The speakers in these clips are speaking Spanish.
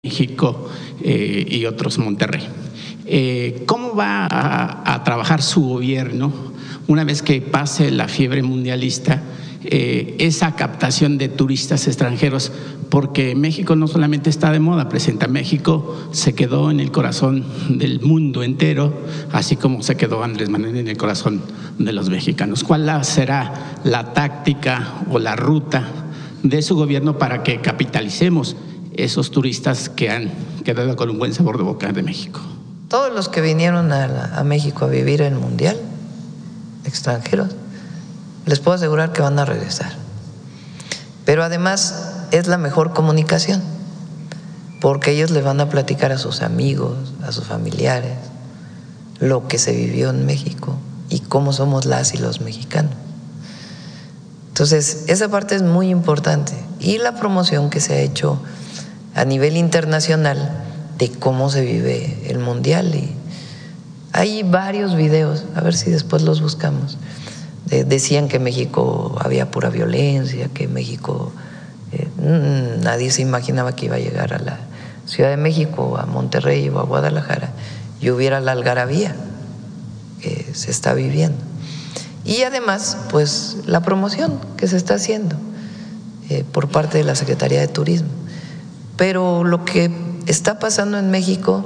México y otros Monterrey. ¿Cómo va a trabajar su gobierno una vez que pase la fiebre mundialista, esa captación de turistas extranjeros? Porque México no solamente está de moda, Presidenta, México se quedó en el corazón del mundo entero, así como se quedó Andrés Manuel en el corazón de los mexicanos. ¿Cuál será la táctica o la ruta de su gobierno para que capitalicemos esos turistas que han quedado con un buen sabor de boca de México? Todos los que vinieron a México a vivir el Mundial, extranjeros, les puedo asegurar que van a regresar. Pero además es la mejor comunicación, porque ellos le van a platicar a sus amigos, a sus familiares, lo que se vivió en México y cómo somos las y los mexicanos. Entonces, esa parte es muy importante. Y la promoción que se ha hecho a nivel internacional de cómo se vive el Mundial. Y hay varios videos, a ver si después los buscamos. Decían que México había pura violencia, que México, nadie se imaginaba que iba a llegar a la Ciudad de México, a Monterrey o a Guadalajara y hubiera la algarabía que se está viviendo. Y además, pues la promoción que se está haciendo por parte de la Secretaría de Turismo. Pero lo que está pasando en México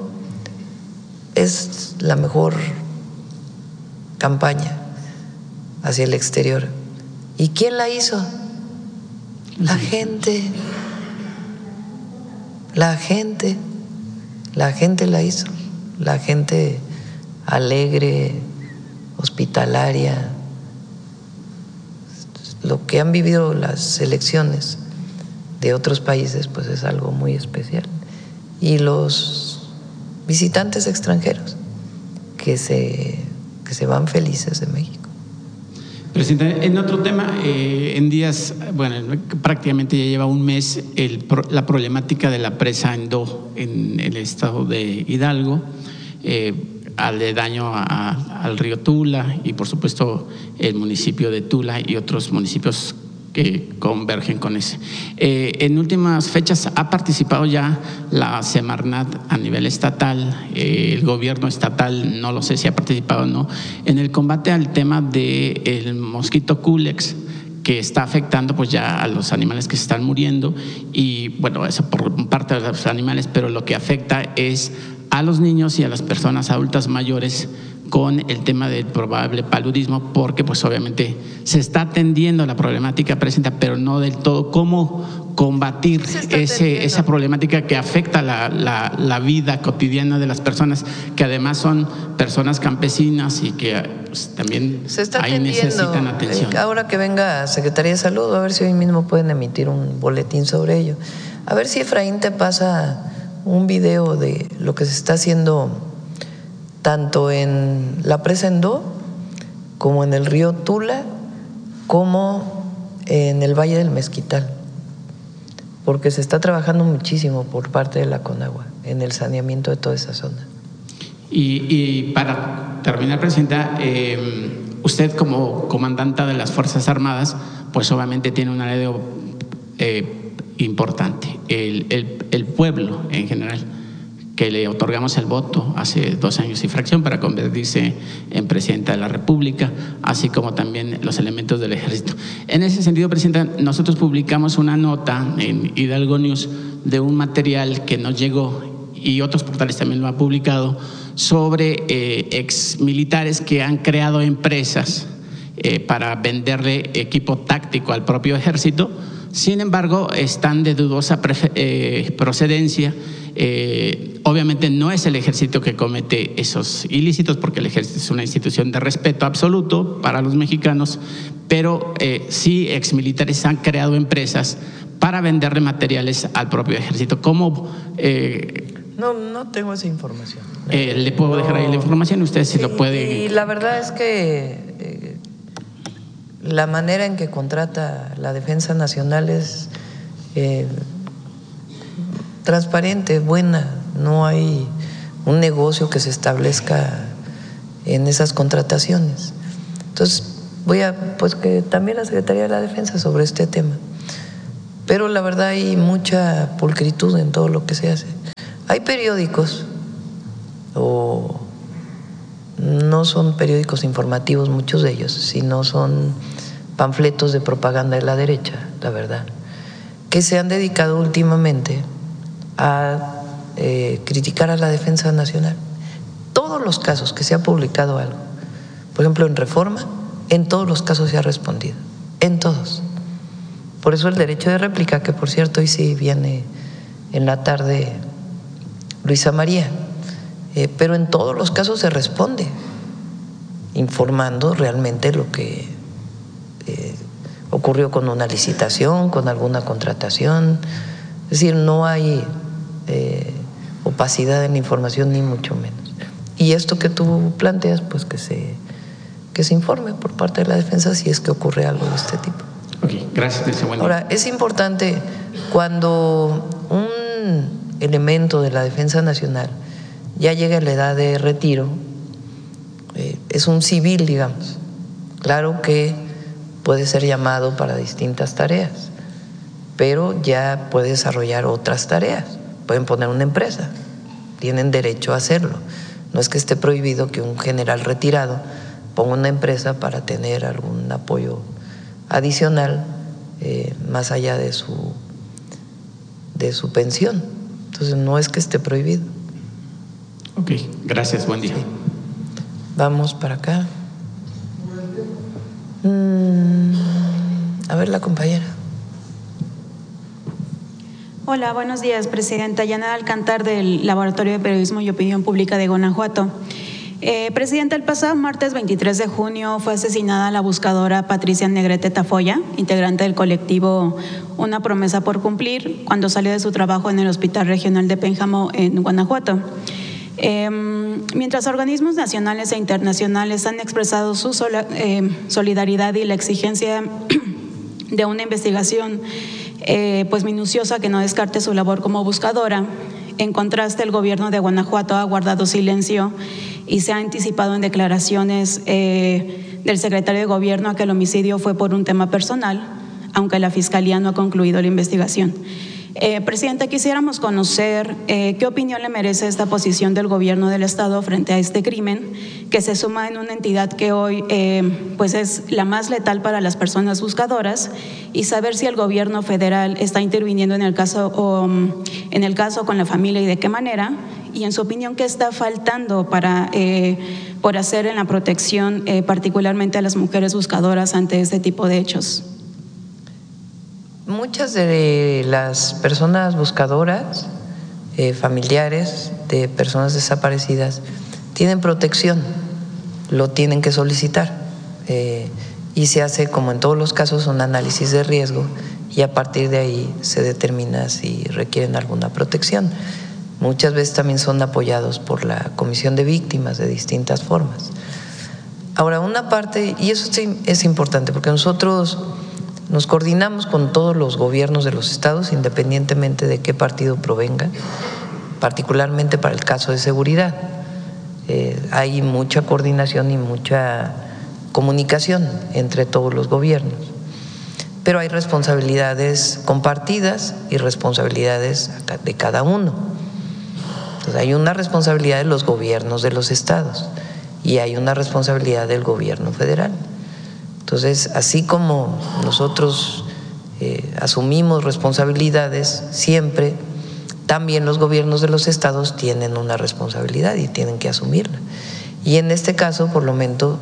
es la mejor campaña hacia el exterior. ¿Y quién la hizo? La gente. La gente la hizo. La gente alegre, hospitalaria. Lo que han vivido las selecciones de otros países, pues es algo muy especial. Y los visitantes extranjeros que se van felices de México. Presidenta, en otro tema, en días, bueno, prácticamente ya lleva un mes la problemática de la presa Endó en el estado de Hidalgo, aledaño al río Tula y por supuesto el municipio de Tula y otros municipios que convergen con ese. En últimas fechas ha participado ya la Semarnat a nivel estatal, el gobierno estatal, no lo sé si ha participado o no, en el combate al tema del mosquito Culex, que está afectando pues ya a los animales que se están muriendo y bueno, eso por parte de los animales, pero lo que afecta es a los niños y a las personas adultas mayores con el tema del probable paludismo, porque pues obviamente se está atendiendo la problemática presente, pero no del todo cómo combatir esa problemática que afecta la vida cotidiana de las personas, que además son personas campesinas y que pues, también ahí necesitan atención. Ahora que venga Secretaría de Salud, a ver si hoy mismo pueden emitir un boletín sobre ello. A ver si Efraín te pasa un video de lo que se está haciendo tanto en la presa Endó como en el río Tula como en el Valle del Mezquital, porque se está trabajando muchísimo por parte de la Conagua en el saneamiento de toda esa zona. Y para terminar, Presidenta, usted como comandante de las Fuerzas Armadas, pues obviamente tiene un aleo importante, el pueblo en general, que le otorgamos el voto hace 2 años y fracción para convertirse en presidenta de la República, así como también los elementos del ejército. En ese sentido, Presidenta, nosotros publicamos una nota en Hidalgo News de un material que nos llegó y otros portales también lo han publicado sobre ex militares que han creado empresas para venderle equipo táctico al propio ejército. Sin embargo, están de dudosa procedencia. Obviamente no es el ejército que comete esos ilícitos, porque el ejército es una institución de respeto absoluto para los mexicanos, pero sí exmilitares han creado empresas para venderle materiales al propio ejército. ¿Cómo? No tengo esa información. Le puedo dejar ahí la información y usted si lo puede. Y la verdad es que la manera en que contrata la Defensa Nacional es transparente, buena. No hay un negocio que se establezca en esas contrataciones. Entonces pues que también la Secretaría de la Defensa sobre este tema. Pero la verdad hay mucha pulcritud en todo lo que se hace. Hay periódicos, o no son periódicos informativos muchos de ellos, sino son panfletos de propaganda de la derecha, la verdad, que se han dedicado últimamente a criticar a la Defensa Nacional. Todos los casos que se ha publicado algo, por ejemplo en Reforma, en todos los casos se ha respondido, en todos. Por eso el derecho de réplica, que por cierto hoy sí viene en la tarde Luisa María, pero en todos los casos se responde, informando realmente lo que ocurrió con una licitación, con alguna contratación. Es decir, no hay opacidad en la información, ni mucho menos. Y esto que tú planteas, pues que se informe por parte de la defensa si es que ocurre algo de este tipo. Ok, gracias. Ahora, es importante cuando un elemento de la Defensa Nacional ya llega a la edad de retiro, es un civil, digamos, claro que puede ser llamado para distintas tareas, pero ya puede desarrollar otras tareas. Pueden poner una empresa, tienen derecho a hacerlo. No es que esté prohibido que un general retirado ponga una empresa para tener algún apoyo adicional más allá de su pensión. Entonces no es que esté prohibido. Ok, gracias, buen día. Sí. Vamos para acá. A ver, la compañera. Hola, buenos días, presidenta. Yanara Alcántar, del Laboratorio de Periodismo y Opinión Pública de Guanajuato. Presidenta, el pasado martes 23 de junio fue asesinada la buscadora Patricia Negrete Tafoya, integrante del colectivo Una Promesa por Cumplir, cuando salió de su trabajo en el Hospital Regional de Pénjamo, en Guanajuato. Mientras organismos nacionales e internacionales han expresado su solidaridad y la exigencia de una investigación pues minuciosa que no descarte su labor como buscadora, en contraste el gobierno de Guanajuato ha guardado silencio y se ha anticipado en declaraciones del secretario de Gobierno a que el homicidio fue por un tema personal, aunque la Fiscalía no ha concluido la investigación. Presidenta, quisiéramos conocer qué opinión le merece esta posición del Gobierno del Estado frente a este crimen, que se suma en una entidad que hoy pues es la más letal para las personas buscadoras, y saber si el Gobierno federal está interviniendo en el caso con la familia y de qué manera, y en su opinión qué está faltando por hacer en la protección particularmente a las mujeres buscadoras ante este tipo de hechos. Muchas de las personas buscadoras, familiares de personas desaparecidas, tienen protección, lo tienen que solicitar y se hace, como en todos los casos, un análisis de riesgo y a partir de ahí se determina si requieren alguna protección. Muchas veces también son apoyados por la Comisión de Víctimas de distintas formas. Ahora, una parte, y eso es importante porque nosotros nos coordinamos con todos los gobiernos de los estados, independientemente de qué partido provengan, particularmente para el caso de seguridad. Hay mucha coordinación y mucha comunicación entre todos los gobiernos, pero hay responsabilidades compartidas y responsabilidades de cada uno. Entonces, hay una responsabilidad de los gobiernos de los estados y hay una responsabilidad del gobierno federal. Entonces, así como nosotros asumimos responsabilidades siempre, también los gobiernos de los estados tienen una responsabilidad y tienen que asumirla. Y en este caso, por lo menos,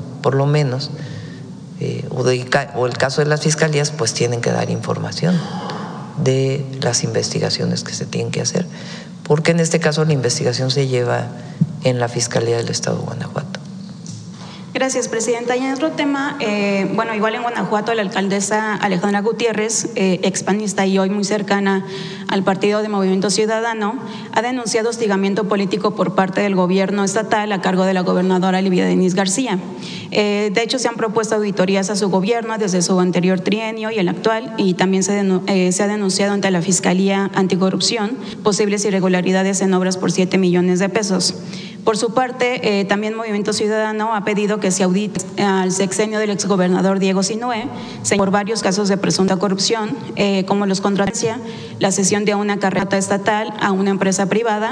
o el caso de las fiscalías, pues tienen que dar información de las investigaciones que se tienen que hacer, porque en este caso la investigación se lleva en la Fiscalía del Estado de Guanajuato. Gracias, presidenta. Y en otro tema, bueno, igual en Guanajuato, la alcaldesa Alejandra Gutiérrez, expanista y hoy muy cercana al Partido de Movimiento Ciudadano, ha denunciado hostigamiento político por parte del gobierno estatal a cargo de la gobernadora Livia Denis García. De hecho, se han propuesto auditorías a su gobierno desde su anterior trienio y el actual, y también se ha denunciado ante la Fiscalía Anticorrupción posibles irregularidades en obras por 7 millones de pesos. Por su parte, también Movimiento Ciudadano ha pedido que se audite al sexenio del exgobernador Diego Sinúe por varios casos de presunta corrupción, como los contratos, la cesión de una carreta estatal a una empresa privada